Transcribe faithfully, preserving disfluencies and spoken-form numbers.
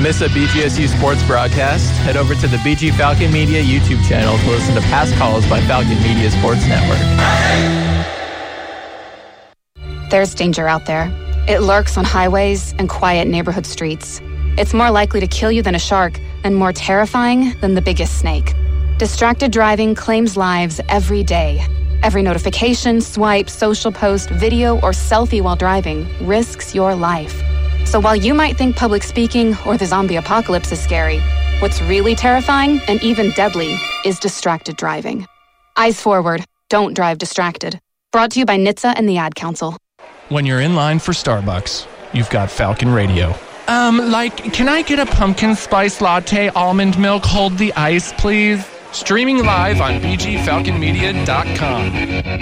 Miss a B G S U sports broadcast? Head over to the B G Falcon Media YouTube channel to listen to past calls by Falcon Media Sports Network. There's danger out there. It lurks on highways and quiet neighborhood streets. It's more likely to kill you than a shark and more terrifying than the biggest snake. Distracted driving claims lives every day. Every notification, swipe, social post, video, or selfie while driving risks your life. So while you might think public speaking or the zombie apocalypse is scary, what's really terrifying and even deadly is distracted driving. Eyes forward. Don't drive distracted. Brought to you by N H T S A and the Ad Council. When you're in line for Starbucks, you've got Falcon Radio. Um, like, can I get a pumpkin spice latte, almond milk, hold the ice, please? Streaming live on b g falcon media dot com.